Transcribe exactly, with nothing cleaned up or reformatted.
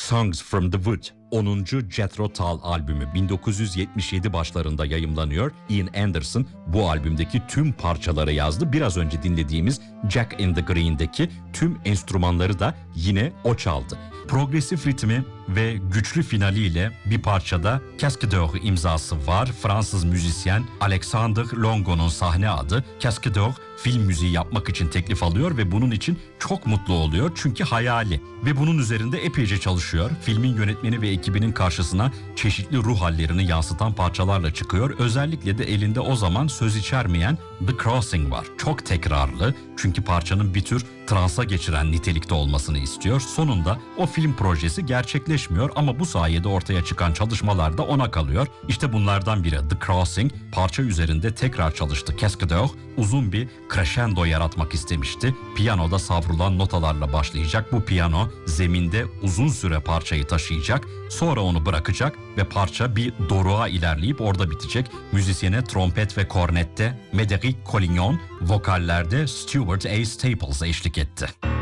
Songs from the Wood, onuncu Jethro Tull albümü bin dokuz yüz yetmiş yedi başlarında yayımlanıyor. Ian Anderson bu albümdeki tüm parçaları yazdı. Biraz önce dinlediğimiz Jack in the Green'deki tüm enstrümanları da yine o çaldı. Progresif ritmi ve güçlü finaliyle bir parçada Cascadeur imzası var. Fransız müzisyen Alexandre Longo'nun sahne adı. Cascadeur film müziği yapmak için teklif alıyor ve bunun için çok mutlu oluyor çünkü hayali ve bunun üzerinde epeyce çalışıyor. Filmin yönetmeni ve ekibinin karşısına çeşitli ruh hallerini yansıtan parçalarla çıkıyor. Özellikle de elinde o zaman söz içermeyen The Crossing var. Çok tekrarlı çünkü parçanın bir tür transa geçiren nitelikte olmasını istiyor. Sonunda o film projesi gerçekleşmiyor ama bu sayede ortaya çıkan çalışmalar da ona kalıyor. İşte bunlardan biri The Crossing. Parça üzerinde tekrar çalıştı Cascadeur. Uzun bir crescendo yaratmak istemişti. Piyanoda savrulan notalarla başlayacak bu piyano zeminde uzun süre parçayı taşıyacak. Sonra onu bırakacak ve parça bir doruğa ilerleyip orada bitecek. Müzisyene trompet ve kornette Médéric Collignon, vokallerde Stuart A. Staples eşlik etti.